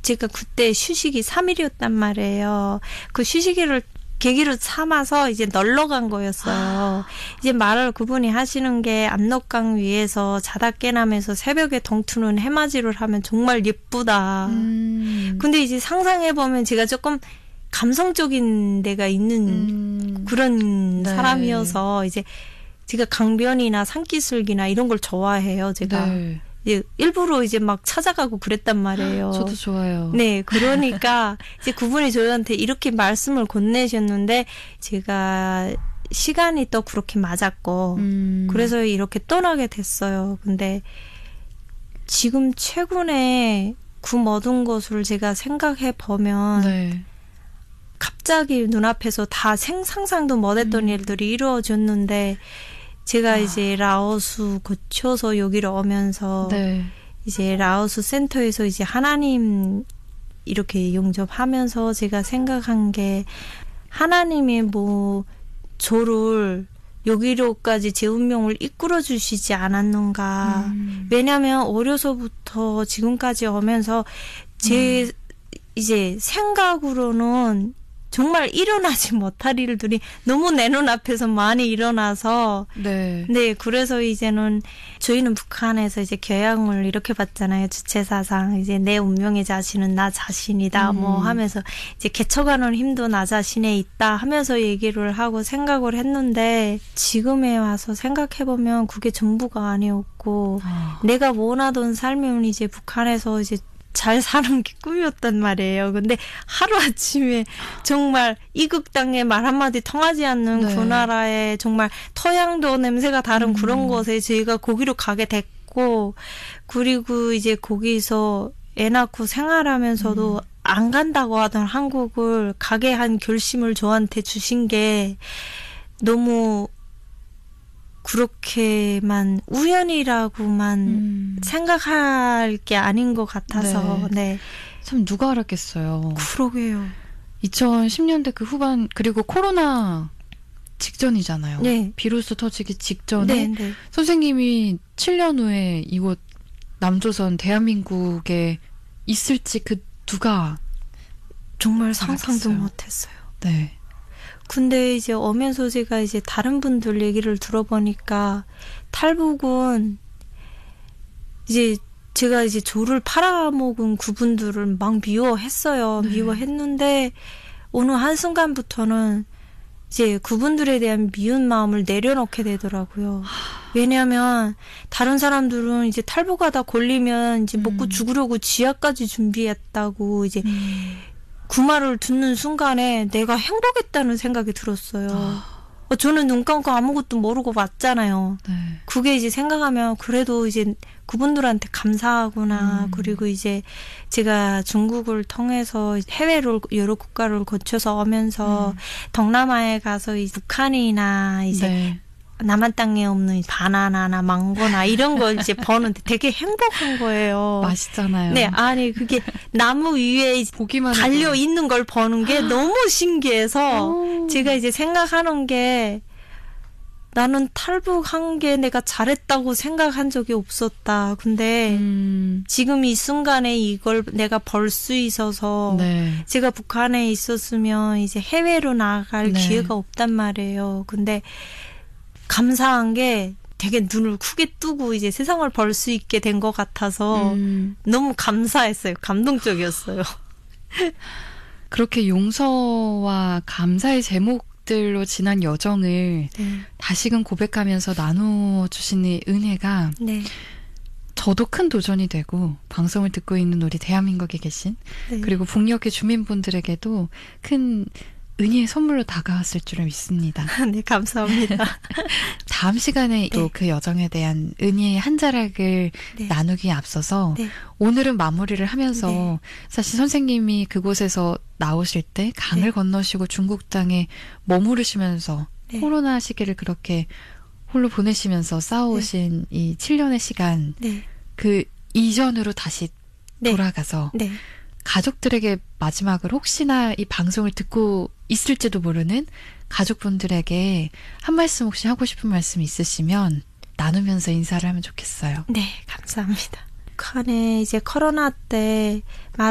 제가 그때 휴식이 3일이었단 말이에요. 그 휴식일을 계기로 삼아서 이제 널러 간 거였어요. 이제 말을 그분이 하시는 게 압록강 위에서 자다 깨나면서 새벽에 덩트는 해맞이를 하면 정말 예쁘다. 근데 이제 상상해보면 제가 조금 감성적인 데가 있는 그런 사람이어서 이제 제가 강변이나 산기슭이나 이런 걸 좋아해요. 제가. 네. 일부러 이제 막 찾아가고 그랬단 말이에요. 저도 좋아요. 네, 그러니까 이제 그분이 저한테 이렇게 말씀을 건네셨는데 제가 시간이 또 그렇게 맞았고 그래서 이렇게 떠나게 됐어요. 근데 지금 최근에 그 모든 것을 제가 생각해 보면 네. 갑자기 눈앞에서 다 상상도 못했던 일들이 이루어졌는데 제가 이제 라오스 거쳐서 여기로 오면서 네. 이제 라오스 센터에서 이제 하나님 이렇게 영접하면서 제가 생각한 게 하나님이 뭐 저를 여기로까지 제 운명을 이끌어 주시지 않았는가. 왜냐하면 어려서부터 지금까지 오면서 제 이제 생각으로는 정말 일어나지 못할 일들이 너무 내 눈앞에서 많이 일어나서 네, 그래서 이제는 저희는 북한에서 이제 교양을 이렇게 받잖아요. 주체사상 이제 내 운명의 자신은 나 자신이다 뭐 하면서 이제 개척하는 힘도 나 자신에 있다 하면서 얘기를 하고 생각을 했는데 지금에 와서 생각해보면 그게 전부가 아니었고 내가 원하던 삶은 이제 북한에서 이제 잘 사는 게 꿈이었단 말이에요. 근데 하루아침에 정말 이국 땅에 말 한마디 통하지 않는 그 나라에 정말 토양도 냄새가 다른 그런 곳에 저희가 거기로 가게 됐고 그리고 이제 거기서 애 낳고 생활하면서도 안 간다고 하던 한국을 가게 한 결심을 저한테 주신 게 너무 그렇게만 우연이라고만 생각할 게 아닌 것 같아서 네. 참 누가 알았겠어요. 그러게요. 2010년대 그 후반 그리고 코로나 직전이잖아요. 네. 비로소 터지기 직전에 선생님이 7년 후에 이곳 남조선 대한민국에 있을지 그 누가 정말 상상도 못했어요. 네. 근데 이제 오면서 제가 이제 다른 분들 얘기를 들어보니까 탈북은 이제 제가 이제 조를 팔아먹은 그분들을 막 미워했어요. 미워했는데 어느 한순간부터는 이제 그분들에 대한 미운 마음을 내려놓게 되더라고요. 왜냐하면 다른 사람들은 이제 탈북하다 걸리면 이제 먹고 죽으려고 지하까지 준비했다고 이제 그 말을 듣는 순간에 내가 행복했다는 생각이 들었어요. 저는 눈 감고 아무것도 모르고 왔잖아요. 그게 이제 생각하면 그래도 이제 그분들한테 감사하구나. 그리고 이제 제가 중국을 통해서 해외를 여러 국가를 거쳐서 오면서 동남아에 가서 이제 북한이나 이제 남한 땅에 없는 바나나나 망고나 이런 걸 이제 보는데 되게 행복한 거예요. 맛있잖아요. 네, 아니 그게 나무 위에 보기만 달려 있는 걸 보는 게 너무 신기해서 제가 이제 생각하는 게 나는 탈북한 게 내가 잘했다고 생각한 적이 없었다. 근데 지금 이 순간에 이걸 내가 벌 수 있어서 제가 북한에 있었으면 이제 해외로 나갈 기회가 없단 말이에요. 근데 감사한 게 되게 눈을 크게 뜨고 이제 세상을 볼 수 있게 된 것 같아서 너무 감사했어요. 감동적이었어요. 그렇게 용서와 감사의 제목들로 지난 여정을 다시금 고백하면서 나눠주시는 은혜가 저도 큰 도전이 되고 방송을 듣고 있는 우리 대한민국에 계신 그리고 북녘의 주민분들에게도 큰 은혜의 선물로 다가왔을 줄을 믿습니다. 네, 감사합니다. 다음 시간에 또 그 여정에 대한 은혜의 한 자락을 나누기에 앞서서 오늘은 마무리를 하면서 사실 선생님이 그곳에서 나오실 때 강을 건너시고 중국 땅에 머무르시면서 코로나 시기를 그렇게 홀로 보내시면서 쌓아오신 이 7년의 시간 그 이전으로 다시 돌아가서 가족들에게 마지막으로 혹시나 이 방송을 듣고 있을지도 모르는 가족분들에게 한 말씀 혹시 하고 싶은 말씀 있으시면 나누면서 인사를 하면 좋겠어요. 네, 감사합니다. 북한에 이제 코로나 때